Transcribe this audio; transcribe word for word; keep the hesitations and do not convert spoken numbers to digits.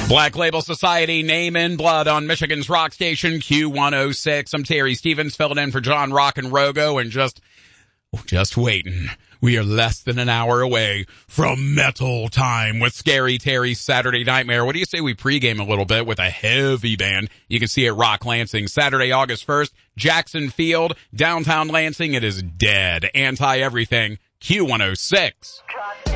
Black Label Society, Name in Blood on Michigan's rock station Q one oh six. I'm Terry Stevens, filling in for John Rock and Rogo, and just, just waiting. We are less than an hour away from Metal Time with Scary Terry's Saturday Nightmare. What do you say we pregame a little bit with a heavy band? You can see it Rock Lansing Saturday, August first, Jackson Field, downtown Lansing. It is dead. Anti-everything, Q one oh six.